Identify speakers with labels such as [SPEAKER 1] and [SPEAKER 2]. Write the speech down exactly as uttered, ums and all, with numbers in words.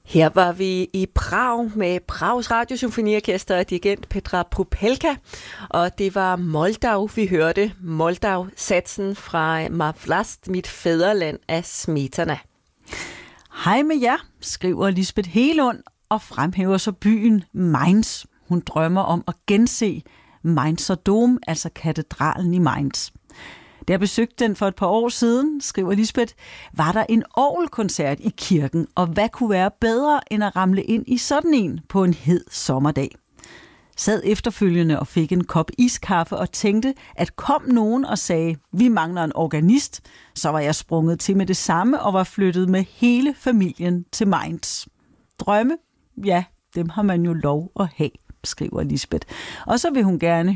[SPEAKER 1] Her var vi i Prag med Prags Radiosymfoniorkester og dirigent Petra Popelka, og det var Moldau, vi hørte. Moldau-satsen fra Ma Vlast, mit fædreland af Smetana.
[SPEAKER 2] Hej med jer, skriver Lisbeth Helund og fremhæver så byen Mainz. Hun drømmer om at gense Mainzer Dom, altså katedralen i Mainz. Da jeg besøgte den for et par år siden, skriver Lisbeth, var der en orgelkoncert i kirken, og hvad kunne være bedre end at ramle ind i sådan en på en hed sommerdag? Sad efterfølgende og fik en kop iskaffe og tænkte, at kom nogen og sagde, vi mangler en organist, så var jeg sprunget til med det samme og var flyttet med hele familien til Mainz. Drømme? Ja, dem har man jo lov at have, skriver Lisbeth. Og så vil hun gerne